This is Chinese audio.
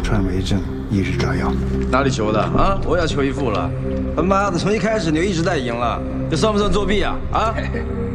川为政，一日炸药。 哪里求的啊？我也求一副了。他妈的，从一开始你就一直在赢了，这算不算作弊啊？啊？